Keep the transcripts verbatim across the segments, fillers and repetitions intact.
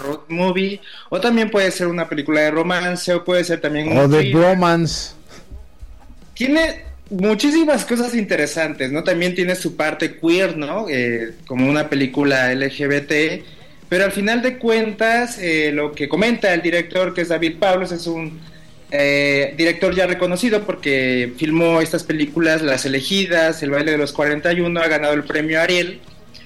road movie, o también puede ser una película de romance, o puede ser también o un de thriller. bromance. Tiene muchísimas cosas interesantes, ¿no? También tiene su parte queer, ¿no? Eh, como una película L G B T, pero al final de cuentas, eh, lo que comenta el director, que es David Pablos, es un eh, director ya reconocido porque filmó estas películas, Las Elegidas, El Baile de los cuarenta y uno, ha ganado el premio Ariel.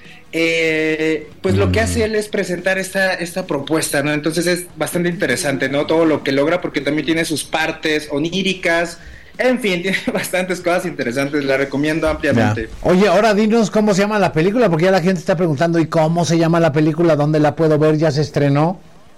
Eh, pues mm. lo que hace él es presentar esta, esta propuesta, ¿no? Entonces es bastante interesante, ¿no? Todo lo que logra, porque también tiene sus partes oníricas. En fin, tiene bastantes cosas interesantes, la recomiendo ampliamente. Ya. Oye, ahora dinos cómo se llama la película, porque ya la gente está preguntando, ¿y cómo se llama la película? ¿Dónde la puedo ver? ¿Ya se estrenó?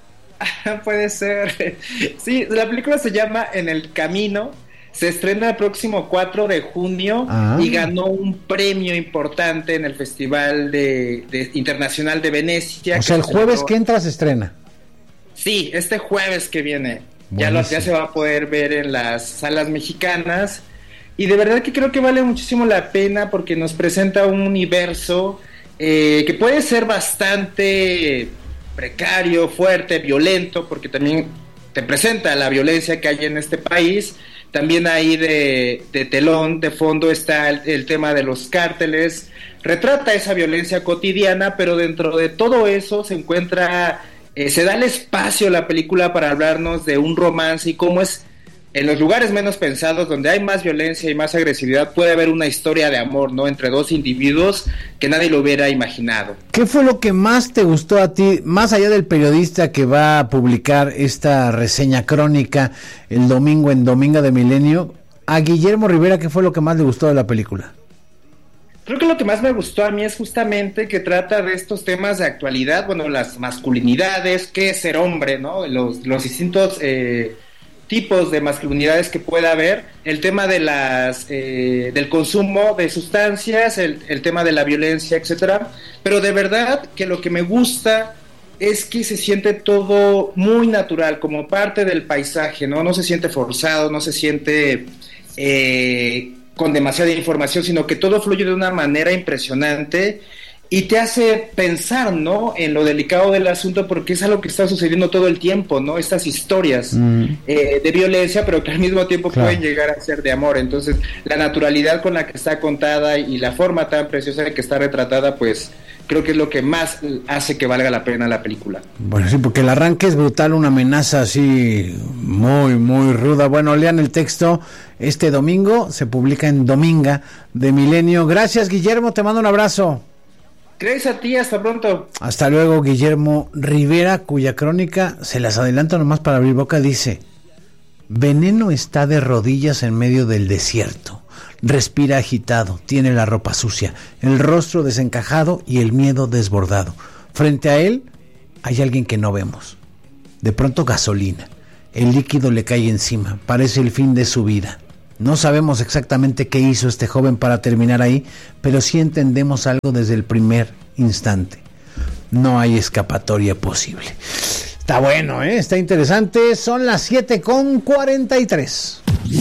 Puede ser. Sí, la película se llama En el Camino, se estrena el próximo cuatro de junio ah. y ganó un premio importante en el Festival de, de Internacional de Venecia. O sea, el jueves que entra se estrena. Sí, este jueves que viene. Ya, lo, ya se va a poder ver en las salas mexicanas, y de verdad que creo que vale muchísimo la pena, porque nos presenta un universo eh, que puede ser bastante precario, fuerte, violento, porque también te presenta la violencia que hay en este país. También ahí de, de telón, de fondo, está el, el tema de los cárteles, retrata esa violencia cotidiana, pero dentro de todo eso se encuentra... Eh, se da el espacio la película para hablarnos de un romance y cómo es en los lugares menos pensados, donde hay más violencia y más agresividad, puede haber una historia de amor, ¿no? Entre dos individuos que nadie lo hubiera imaginado. ¿Qué fue lo que más te gustó a ti, más allá del periodista que va a publicar esta reseña crónica el domingo en Domingo de Milenio? A Guillermo Rivera, ¿qué fue lo que más le gustó de la película? Creo que lo que más me gustó a mí es justamente que trata de estos temas de actualidad, bueno, las masculinidades, qué es ser hombre, ¿no? Los, los distintos eh, tipos de masculinidades que pueda haber, el tema de las eh, del consumo de sustancias, el, el tema de la violencia, etcétera. Pero de verdad que lo que me gusta es que se siente todo muy natural, como parte del paisaje, ¿no? No se siente forzado, no se siente... Eh, con demasiada información, sino que todo fluye de una manera impresionante y te hace pensar, ¿no?, en lo delicado del asunto, porque es algo que está sucediendo todo el tiempo, ¿no? Estas historias mm. eh, de violencia, pero que al mismo tiempo claro. pueden llegar a ser de amor. Entonces, la naturalidad con la que está contada y la forma tan preciosa de que está retratada, pues creo que es lo que más hace que valga la pena la película. Bueno, sí, porque el arranque es brutal, una amenaza así muy, muy ruda. Bueno, lean el texto, este domingo se publica en Dominga de Milenio. Gracias, Guillermo, te mando un abrazo. Gracias a ti, hasta pronto. Hasta luego, Guillermo Rivera, cuya crónica, se las adelanto nomás para abrir boca, dice: Veneno está de rodillas en medio del desierto. Respira agitado, tiene la ropa sucia, el rostro desencajado y el miedo desbordado. Frente a él hay alguien que no vemos. De pronto gasolina. El líquido le cae encima. Parece el fin de su vida. No sabemos exactamente qué hizo este joven para terminar ahí, pero sí entendemos algo desde el primer instante. No hay escapatoria posible. Está bueno, ¿eh? Está interesante. Son las siete con cuarenta y tres.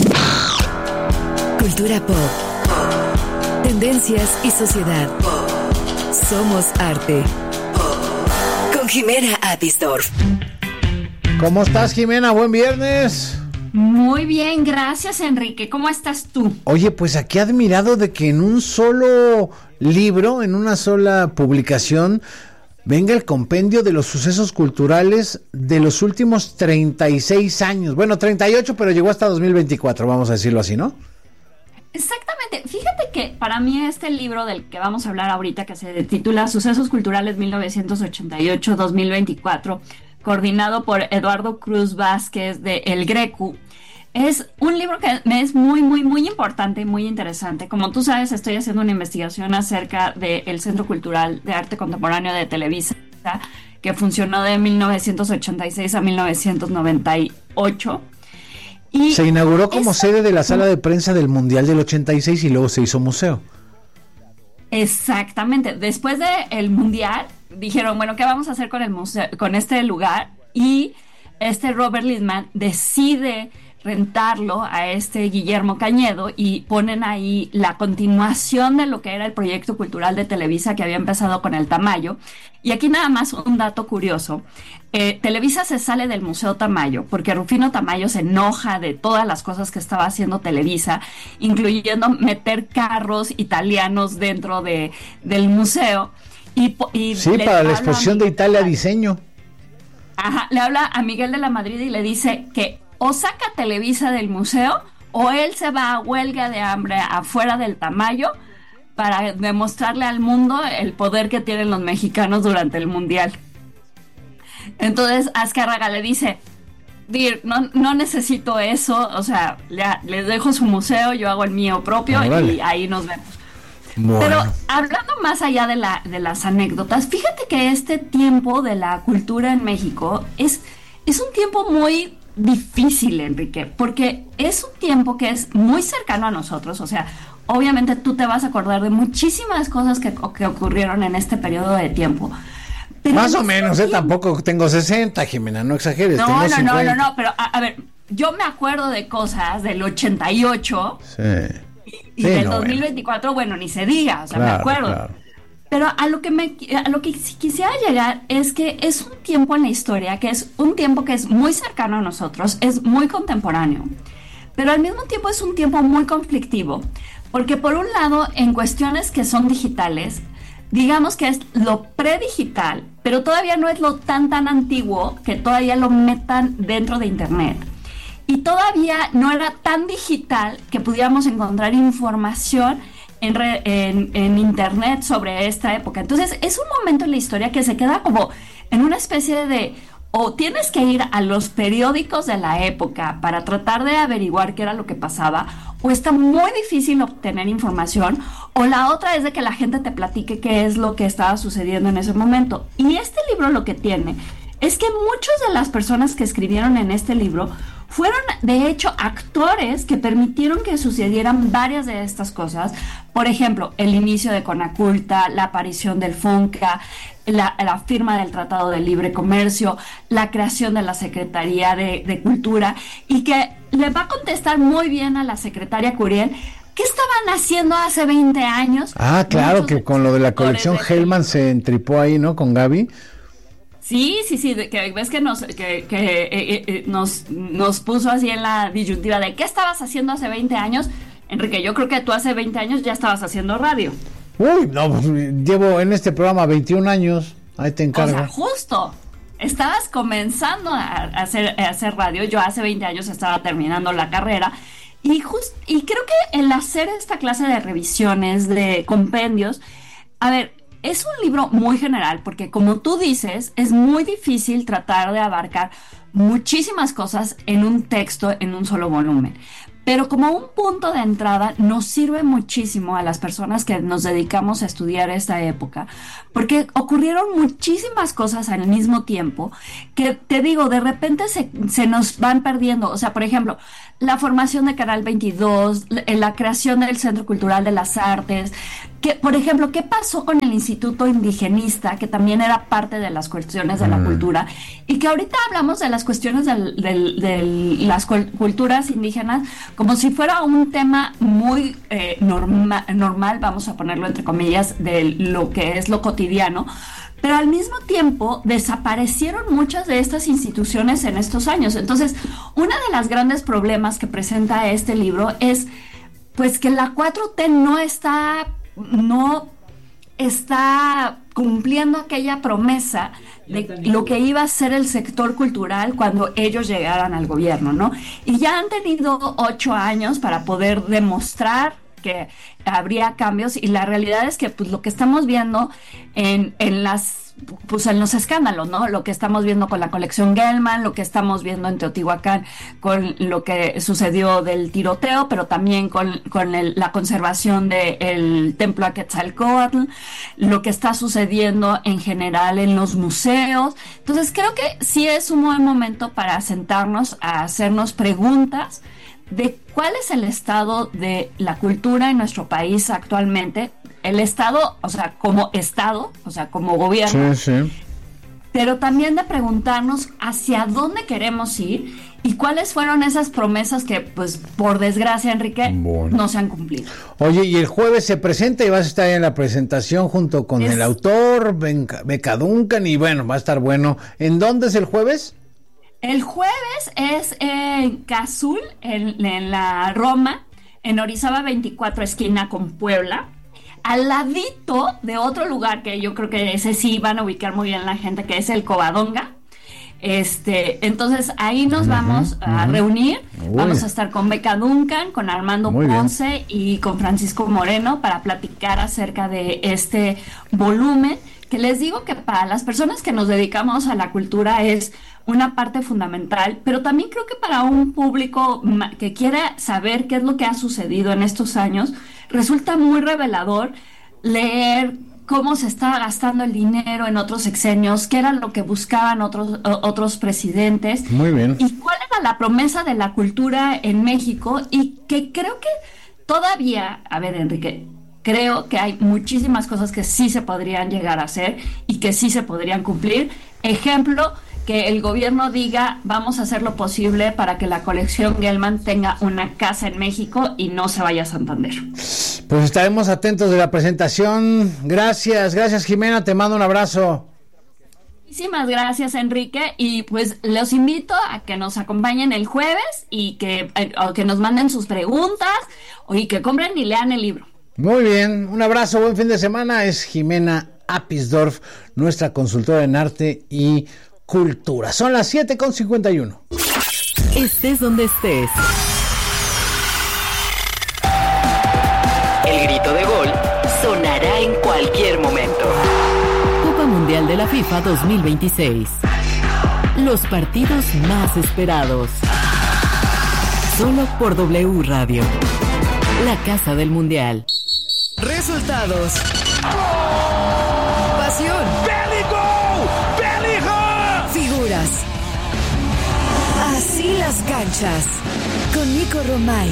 Cultura pop, tendencias y sociedad. Somos arte. Con Jimena Atisdorf. ¿Cómo estás, Jimena? Buen viernes. Muy bien, gracias, Enrique. ¿Cómo estás tú? Oye, pues aquí admirado de que en un solo libro, en una sola publicación, venga el compendio de los sucesos culturales de los últimos treinta y seis años. Bueno, treinta y ocho, pero llegó hasta dos mil veinticuatro, vamos a decirlo así, ¿no? Exactamente. Fíjate que para mí este libro del que vamos a hablar ahorita, que se titula Sucesos Culturales mil novecientos ochenta y ocho a dos mil veinticuatro, coordinado por Eduardo Cruz Vázquez de El Greco, es un libro que me es muy, muy, muy importante y muy interesante. Como tú sabes, estoy haciendo una investigación acerca del Centro Cultural de Arte Contemporáneo de Televisa, que funcionó de mil novecientos ochenta y seis a mil novecientos noventa y ocho. Y se inauguró como esa... sede de la sala de prensa del Mundial del ochenta y seis y luego se hizo museo. Exactamente. Después del Mundial dijeron, bueno, ¿qué vamos a hacer con el museo, con este lugar? Y este Robert Littman decide rentarlo a este Guillermo Cañedo y ponen ahí la continuación de lo que era el proyecto cultural de Televisa que había empezado con el Tamayo. Y aquí nada más un dato curioso. Eh, Televisa se sale del Museo Tamayo porque Rufino Tamayo se enoja de todas las cosas que estaba haciendo Televisa, incluyendo meter carros italianos dentro de, del museo. Y, y sí, para la exposición de Italia Diseño. Ajá, le habla a Miguel de la Madrid y le dice que o saca Televisa del museo o él se va a huelga de hambre afuera del Tamayo para demostrarle al mundo el poder que tienen los mexicanos durante el Mundial. Entonces Azcárraga le dice, Dir, no, no necesito eso, o sea, ya, les dejo su museo, yo hago el mío propio ah, vale. y ahí nos vemos. Bueno. Pero hablando más allá de, la, de las anécdotas, fíjate que este tiempo de la cultura en México es, es un tiempo muy difícil, Enrique, porque es un tiempo que es muy cercano a nosotros, o sea, obviamente tú te vas a acordar de muchísimas cosas que, que ocurrieron en este periodo de tiempo. Pero más o menos, ¿eh? Tampoco tengo sesenta, Jimena, no exageres. No, tengo no, cincuenta. no, no, no, pero a, a ver, yo me acuerdo de cosas del ochenta y ocho sí. y, y sí, del no, dos mil veinticuatro, bueno. bueno, ni se diga, o sea, claro, me acuerdo. Claro. Pero a lo que me a lo que quisiera llegar es que es un tiempo en la historia que es un tiempo que es muy cercano a nosotros, es muy contemporáneo, pero al mismo tiempo es un tiempo muy conflictivo, porque por un lado, en cuestiones que son digitales, digamos que es lo predigital, pero todavía no es lo tan tan antiguo que todavía lo metan dentro de Internet. Y todavía no era tan digital que pudiéramos encontrar información en, re, en, en Internet sobre esta época. Entonces es un momento en la historia que se queda como en una especie de... o tienes que ir a los periódicos de la época para tratar de averiguar qué era lo que pasaba, o está muy difícil obtener información, o la otra es de que la gente te platique qué es lo que estaba sucediendo en ese momento. Y este libro lo que tiene es que muchas de las personas que escribieron en este libro fueron de hecho actores que permitieron que sucedieran varias de estas cosas. Por ejemplo, el inicio de Conaculta, la aparición del FONCA, la, la firma del Tratado de Libre Comercio, la creación de la Secretaría de, de Cultura, y que le va a contestar muy bien a la secretaria Curiel. ¿Qué estaban haciendo hace veinte años? Ah, claro, Muchos que con lo de la colección de Hellman se entripó ahí, ¿no? Con Gaby. Sí, sí, sí, que ves que nos que, que eh, eh, nos nos puso así en la disyuntiva de ¿qué estabas haciendo hace veinte años? Enrique, yo creo que tú hace veinte años ya estabas haciendo radio. Uy, no, pues, llevo en este programa veintiún años, ahí te encargo. O sea, justo, estabas comenzando a hacer, a hacer radio, yo hace veinte años estaba terminando la carrera, y, just, y creo que el hacer esta clase de revisiones, de compendios, a ver, es un libro muy general porque, como tú dices, es muy difícil tratar de abarcar muchísimas cosas en un texto, en un solo volumen. Pero como un punto de entrada nos sirve muchísimo a las personas que nos dedicamos a estudiar esta época, porque ocurrieron muchísimas cosas al mismo tiempo que, te digo, de repente se, se nos van perdiendo. O sea, por ejemplo, la formación de Canal veintidós, la creación del Centro Cultural de las Artes, que, por ejemplo, ¿qué pasó con el Instituto Indigenista, que también era parte de las cuestiones de la mm. cultura? Y que ahorita hablamos de las cuestiones de las culturas indígenas como si fuera un tema muy eh, norma, normal, vamos a ponerlo entre comillas, de lo que es lo cotidiano, pero al mismo tiempo desaparecieron muchas de estas instituciones en estos años. Entonces, uno de los grandes problemas que presenta este libro es pues que la cuatro T no está, no está cumpliendo aquella promesa de lo que iba a ser el sector cultural cuando ellos llegaran al gobierno, ¿no? Y ya han tenido ocho años para poder demostrar que habría cambios, y la realidad es que pues lo que estamos viendo en, en las pues en los escándalos, ¿no? Lo que estamos viendo con la colección Gelman, lo que estamos viendo en Teotihuacán con lo que sucedió del tiroteo, pero también con, con el, la conservación del templo a Quetzalcóatl, lo que está sucediendo en general en los museos. Entonces creo que sí es un buen momento para sentarnos a hacernos preguntas de cuál es el estado de la cultura en nuestro país actualmente. El Estado, o sea, como Estado, o sea, como gobierno, sí, sí. pero también de preguntarnos hacia dónde queremos ir y cuáles fueron esas promesas que, pues, por desgracia, Enrique, bueno. no se han cumplido. Oye, y el jueves se presenta y vas a estar en la presentación junto con es... el autor, Beca Duncan, y bueno, va a estar bueno. ¿En dónde es el jueves? El jueves es en Cazul, en, en la Roma, en Orizaba veinticuatro, esquina con Puebla, al ladito de otro lugar que yo creo que ese sí van a ubicar muy bien la gente, que es el Covadonga. Este, entonces ahí nos uh-huh, vamos a uh-huh. reunir. Uy. Vamos a estar con Beca Duncan, con Armando muy Ponce bien. Y con Francisco Moreno para platicar acerca de este volumen, que les digo que para las personas que nos dedicamos a la cultura es una parte fundamental, pero también creo que para un público que quiera saber qué es lo que ha sucedido en estos años, resulta muy revelador leer cómo se está gastando el dinero en otros sexenios, qué era lo que buscaban otros, otros presidentes. Muy bien. Y cuál era la promesa de la cultura en México, y que creo que todavía, a ver, Enrique, creo que hay muchísimas cosas que sí se podrían llegar a hacer y que sí se podrían cumplir. Ejemplo, que el gobierno diga, vamos a hacer lo posible para que la colección Gelman tenga una casa en México y no se vaya a Santander. Pues estaremos atentos de la presentación. Gracias, gracias Jimena, te mando un abrazo. Muchísimas gracias, Enrique, y pues los invito a que nos acompañen el jueves y que, eh, o que nos manden sus preguntas y que compren y lean el libro. Muy bien, un abrazo, buen fin de semana. Es Jimena Apisdorf, nuestra consultora en arte y cultura. Son las siete con cincuenta y uno. Estés donde estés. El grito de gol sonará en cualquier momento. Copa Mundial de la FIFA dos mil veintiséis. Los partidos más esperados. Solo por W Radio. La casa del Mundial. Resultados. Pasión. Figuras. Así las canchas. Con Nico Romay.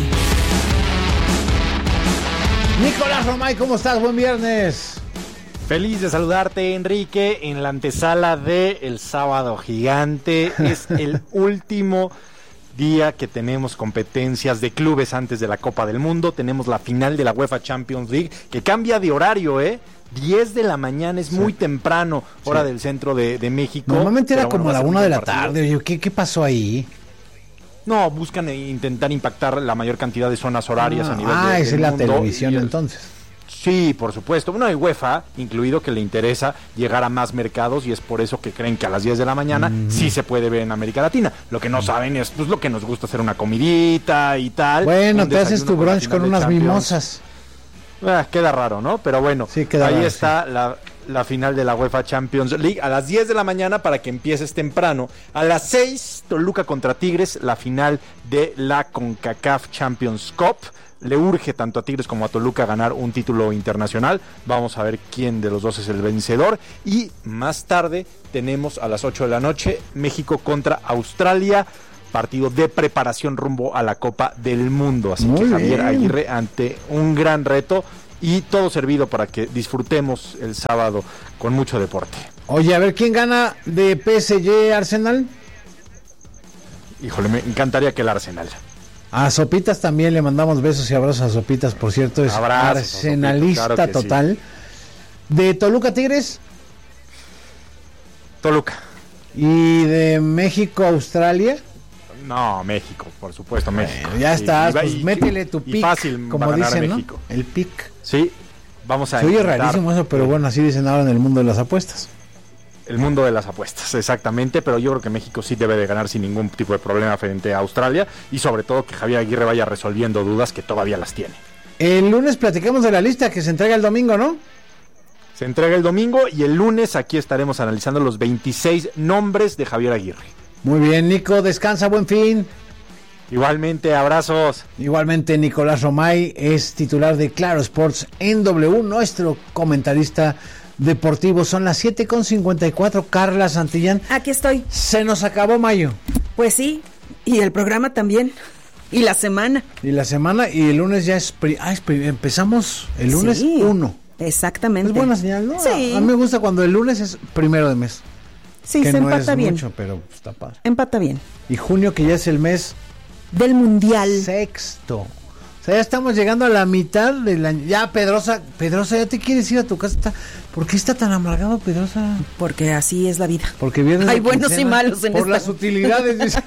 Nicolás Romay, ¿cómo estás? Buen viernes. Feliz de saludarte, Enrique, en la antesala de el Sábado Gigante. Es el último día que tenemos competencias de clubes antes de la Copa del Mundo. Tenemos la final de la UEFA Champions League, que cambia de horario, ¿eh? diez de la mañana, es muy sí. temprano, hora sí. del centro de, de México. Normalmente era como bueno, a la una de la tarde. Oye, ¿qué, ¿qué pasó ahí? No, buscan intentar impactar la mayor cantidad de zonas horarias ah, a nivel ah, de, esa es la televisión, el, entonces. Sí, por supuesto. Bueno, hay UEFA, incluido, que le interesa llegar a más mercados y es por eso que creen que a las diez de la mañana mm. sí se puede ver en América Latina. Lo que no saben es pues lo que nos gusta hacer una comidita y tal. Bueno, te haces tu brunch con, con unas Champions. Mimosas. Ah, queda raro, ¿no? Pero bueno, sí, queda ahí raro, está sí. la, la final de la UEFA Champions League a las diez de la mañana para que empieces temprano. A las seis, Toluca contra Tigres, la final de la CONCACAF Champions Cup. Le urge tanto a Tigres como a Toluca ganar un título internacional. Vamos a ver quién de los dos es el vencedor. Y más tarde tenemos a las ocho de la noche México contra Australia. Partido de preparación rumbo a la Copa del Mundo. Así Muy que Javier bien. Aguirre ante un gran reto y todo servido para que disfrutemos el sábado con mucho deporte. Oye, a ver, ¿quién gana de P S G Arsenal? Híjole, me encantaría que el Arsenal. A Sopitas también le mandamos besos y abrazos a Sopitas, por cierto, es abrazos, arsenalista Sopitas, claro total. Sí. ¿De Toluca Tigres? Toluca. ¿Y de México Australia? No, México, por supuesto, bueno, México. Ya estás, y, pues y, métele tu pick, fácil como dicen, ¿no? México. El pick. Sí, vamos a Se oye rarísimo eso, pero bueno, así dicen ahora en el mundo de las apuestas. El mundo de las apuestas, exactamente, pero yo creo que México sí debe de ganar sin ningún tipo de problema frente a Australia y sobre todo que Javier Aguirre vaya resolviendo dudas que todavía las tiene. El lunes platicamos de la lista que se entrega el domingo, ¿no? Se entrega el domingo y el lunes aquí estaremos analizando los veintiséis nombres de Javier Aguirre. Muy bien, Nico, descansa, buen fin. Igualmente, abrazos. Igualmente, Nicolás Romay es titular de Claro Sports en W, nuestro comentarista deportivo. Son las siete con cincuenta y cuatro. Carla Santillán. Aquí estoy. Se nos acabó mayo. Pues sí, y el programa también. Y la semana. Y la semana, y el lunes ya es... Pri- ah, es pri- empezamos el lunes uno. Sí, exactamente. Es buena señal, ¿no? Sí. A, a mí me gusta cuando el lunes es primero de mes. Sí, que se no empata es bien. mucho, pero está padre. Empata bien. Y junio, que ya es el mes Del mundial. sexto. O sea, ya estamos llegando a la mitad del año. Ya, Pedrosa, Pedrosa, ya te quieres ir a tu casa. Está- ¿Por qué está tan amargado, Pedrosa? Porque así es la vida. Porque viernes Hay de buenos y quincena, malos en por esta- las utilidades. Dice.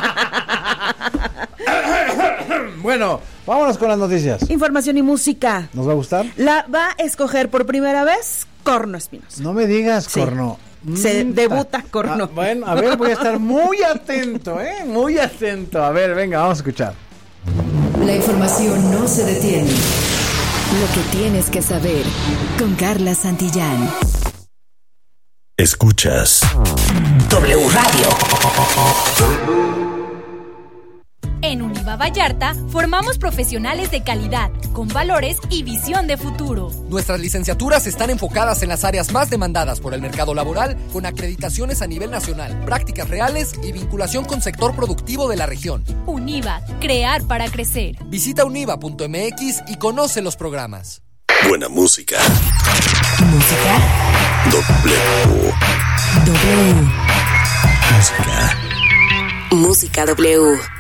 Bueno, vámonos con las noticias. Información y música. ¿Nos va a gustar? La va a escoger por primera vez Corno Espinosa. No me digas, Sí. Corno. Se Mm, debuta ta- Corno. Ah, bueno, a ver, voy a estar muy atento, ¿eh? Muy atento. A ver, venga, vamos a escuchar. La información no se detiene. Lo que tienes que saber con Carla Santillán. Escuchas W Radio. En Univa Vallarta formamos profesionales de calidad, con valores y visión de futuro. Nuestras licenciaturas están enfocadas en las áreas más demandadas por el mercado laboral, con acreditaciones a nivel nacional, prácticas reales y vinculación con sector productivo de la región. Univa, crear para crecer. Visita univa punto m x y conoce los programas. buena música. Música W. W. Música. Música W.